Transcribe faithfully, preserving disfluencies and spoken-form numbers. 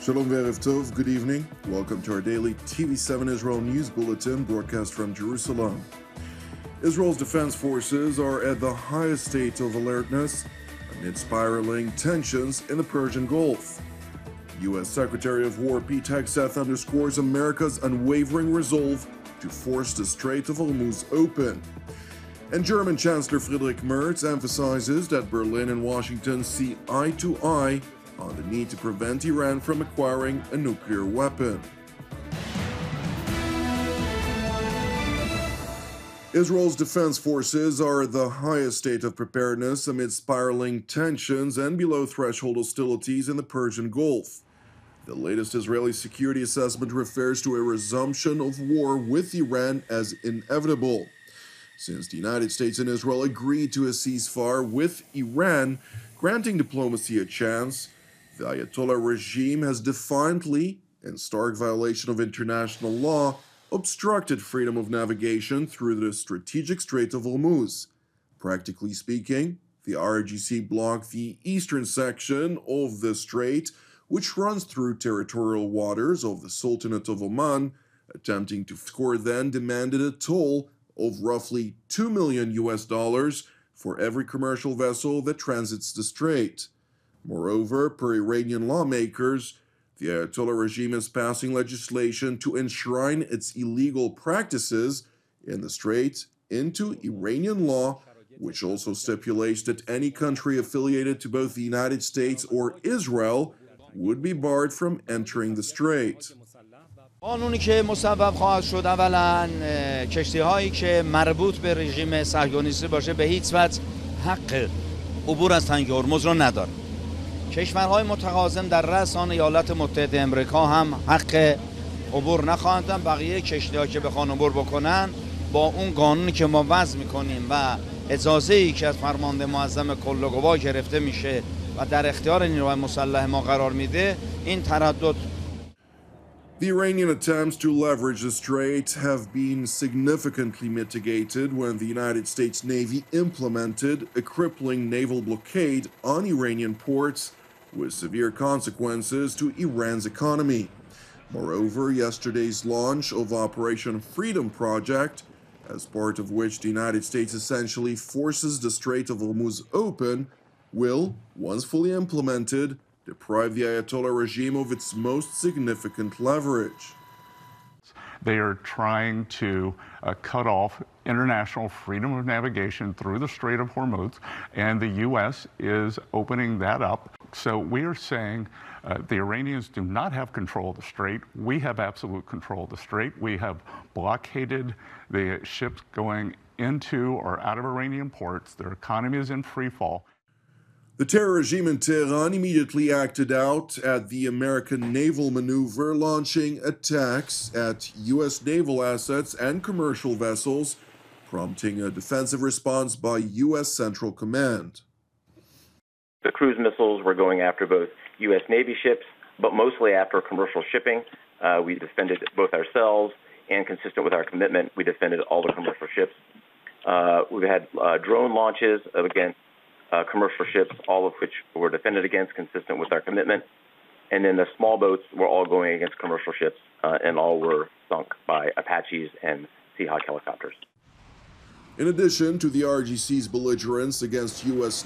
Shalom Ve'erev Tov, good evening. Welcome to our daily T V seven Israel News Bulletin broadcast from Jerusalem. Israel's defense forces are at the highest state of alertness amid spiraling tensions in the Persian Gulf. U S Secretary of War Pete Hegseth underscores America's unwavering resolve to force the Strait of Hormuz open. And German Chancellor Friedrich Merz emphasizes that Berlin and Washington see eye to eye on the need to prevent Iran from acquiring a nuclear weapon. Israel's defense forces are at the highest state of preparedness amid spiraling tensions and below-threshold hostilities in the Persian Gulf. The latest Israeli security assessment refers to a resumption of war with Iran as inevitable. Since the United States and Israel agreed to a ceasefire with Iran, granting diplomacy a chance, the Ayatollah regime has defiantly, in stark violation of international law, obstructed freedom of navigation through the strategic Strait of Hormuz. Practically speaking, the I R G C blocked the eastern section of the strait, which runs through territorial waters of the Sultanate of Oman. Attempting to score then demanded a toll of roughly two million U S dollars for every commercial vessel that transits the strait. Moreover, per Iranian lawmakers, the Ayatollah regime is passing legislation to enshrine its illegal practices in the strait into Iranian law, which also stipulates that any country affiliated to both the United States or Israel would be barred from entering the strait. قانونی که مصوب خواهد شد اولا کشتی هایی که مربوط به رژیم صهیونیستی باشه به هیچ وجه حق عبور از تنگه هرمز را ندارد. کشورهای متقاسم در رأس آن ایالات متحده آمریکا هم حق عبور نخواهند داشت. بقیه کشتی‌ها که بخوان عبور بکنن با اون قانونی که ما وضع می‌کنیم و اجازه‌ای که از فرمانده معظم کل‌القوا گرفته میشه و در اختیار نیروهای مسلح ما قرار میده این تردد. The Iranian attempts to leverage the strait have been significantly mitigated when the United States Navy implemented a crippling naval blockade on Iranian ports with severe consequences to Iran's economy. Moreover, yesterday's launch of Operation Freedom Project, as part of which the United States essentially forces the Strait of Hormuz open, will, once fully implemented, deprive the Ayatollah regime of its most significant leverage. They are trying to uh, cut off international freedom of navigation through the Strait of Hormuz, and the U S is opening that up. So we are saying uh, the Iranians do not have control of the strait. We have absolute control of the strait. We have blockaded the ships going into or out of Iranian ports. Their economy is in free fall. The terror regime in Tehran immediately acted out at the American naval maneuver, launching attacks at U S naval assets and commercial vessels, prompting a defensive response by U S Central Command. The cruise missiles were going after both U S Navy ships, but mostly after commercial shipping. Uh, we defended both ourselves, and consistent with our commitment, we defended all the commercial ships. Uh, we've had uh, drone launches against Uh, commercial ships, all of which were defended against, consistent with our commitment. And then the small boats were all going against commercial ships, uh, and all were sunk by Apaches and Seahawk helicopters. In addition to the I R G C's belligerence against U S